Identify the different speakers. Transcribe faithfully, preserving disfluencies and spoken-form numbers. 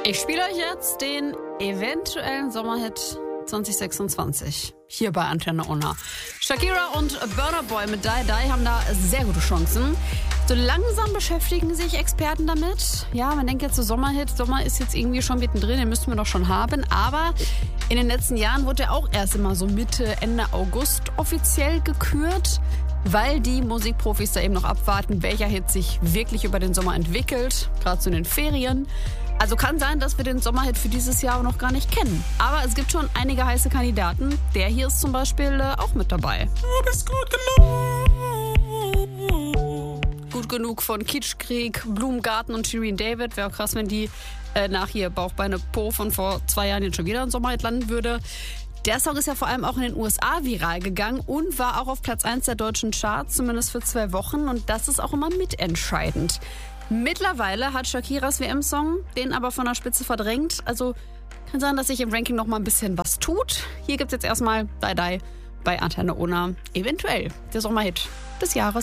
Speaker 1: Ich spiele euch jetzt den eventuellen Sommerhit zwanzig sechsundzwanzig. Hier bei Antenne Unna. Shakira und Burna Boy mit Die Die haben da sehr gute Chancen. So langsam beschäftigen sich Experten damit. Ja, man denkt jetzt so Sommerhit, Sommer ist jetzt irgendwie schon mittendrin, den müssten wir doch schon haben. Aber in den letzten Jahren wurde er auch erst immer so Mitte, Ende August offiziell gekürt, weil die Musikprofis da eben noch abwarten, welcher Hit sich wirklich über den Sommer entwickelt, gerade zu den Ferien. Also kann sein, dass wir den Sommerhit für dieses Jahr noch gar nicht kennen. Aber es gibt schon einige heiße Kandidaten. Der hier ist zum Beispiel äh, auch mit dabei.
Speaker 2: Du bist gut genug.
Speaker 1: Gut genug von Kitschkrieg, Blumengarten und Shirin David. Wäre auch krass, wenn die äh, nach hier Bauch, Beine, Po von vor zwei Jahren jetzt schon wieder ein Sommerhit landen würde. Der Song ist ja vor allem auch in den U S A viral gegangen und war auch auf Platz eins der deutschen Charts, zumindest für zwei Wochen. Und das ist auch immer mitentscheidend. Mittlerweile hat Shakiras W M-Song den aber von der Spitze verdrängt. Also kann sein, dass sich im Ranking noch mal ein bisschen was tut. Hier gibt es jetzt erstmal Die Die bei Antenne Unna. Eventuell der Sommerhit des Jahres.